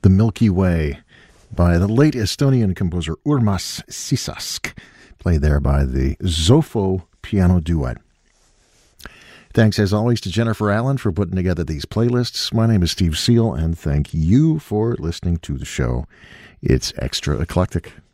The Milky Way by the late Estonian composer Urmas Sisask, played there by the Zofo Piano Duet. Thanks, as always, to Jennifer Allen for putting together these playlists. My name is Steve Seal, and thank you for listening to the show. It's extra eclectic.